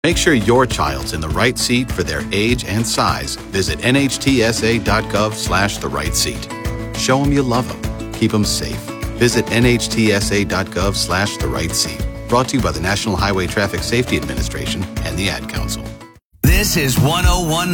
Make sure your child's in the right seat for their age and size. Visit nhtsa.gov/the right seat. Show them you love them. Keep them safe. Visit nhtsa.gov/the right seat. Brought to you by the National Highway Traffic Safety Administration and the Ad Council. This is 101.